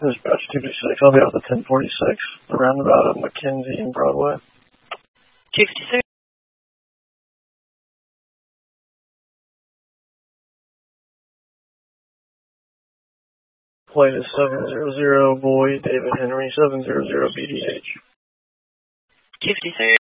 Dispatch 256, I'll be out the 1046, the roundabout of McKenzie and Broadway. 256. Plate is 700, Boy, David Henry, 700 BDH. 256.